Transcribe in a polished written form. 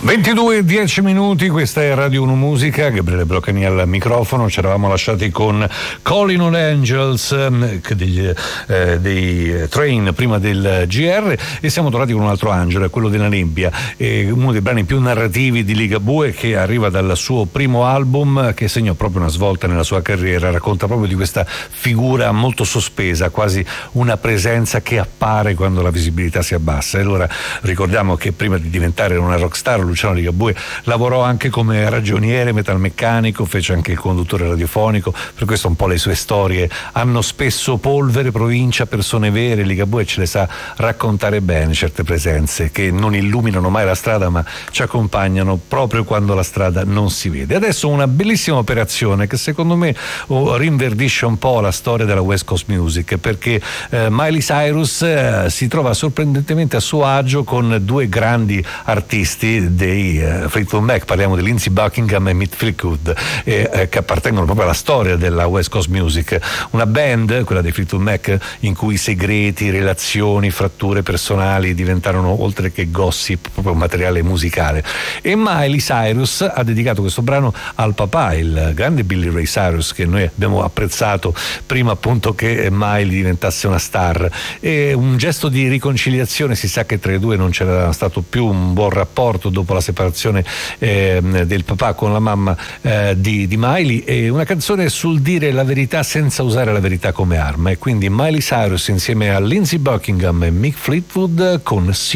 22 e 10 minuti, questa è Radio 1 Musica, Gabriele Bloccani al microfono. Ci eravamo lasciati con Calling All Angels dei Train prima del GR, e siamo tornati con un altro angelo, quello della nebbia, uno dei brani più narrativi di Ligabue, che arriva dal suo primo album, che segnò proprio una svolta nella sua carriera. Racconta proprio di questa figura molto sospesa, quasi una presenza che appare quando la visibilità si abbassa. E allora ricordiamo che prima di diventare una rockstar, Luciano Ligabue lavorò anche come ragioniere, metalmeccanico, fece anche il conduttore radiofonico. Per questo un po' le sue storie hanno spesso polvere, provincia, persone vere. Ligabue ce le sa raccontare bene, certe presenze che non illuminano mai la strada, ma ci accompagnano proprio quando la strada non si vede. Adesso una bellissima operazione che secondo me rinverdisce un po' la storia della West Coast Music, perché Miley Cyrus si trova sorprendentemente a suo agio con due grandi artisti dei Fleetwood Mac. Parliamo di Lindsey Buckingham e Mick Fleetwood, che appartengono proprio alla storia della West Coast Music. Una band, quella dei Fleetwood Mac, in cui segreti, relazioni, fratture personali diventarono, oltre che gossip, proprio materiale musicale. E Miley Cyrus ha dedicato questo brano al papà, il grande Billy Ray Cyrus, che noi abbiamo apprezzato prima appunto che Miley diventasse una star. E un gesto di riconciliazione. Si sa che tra i due non c'era stato più un buon rapporto dopo la separazione del papà con la mamma di Miley, e una canzone sul dire la verità senza usare la verità come arma. E quindi Miley Cyrus insieme a Lindsey Buckingham e Mick Fleetwood con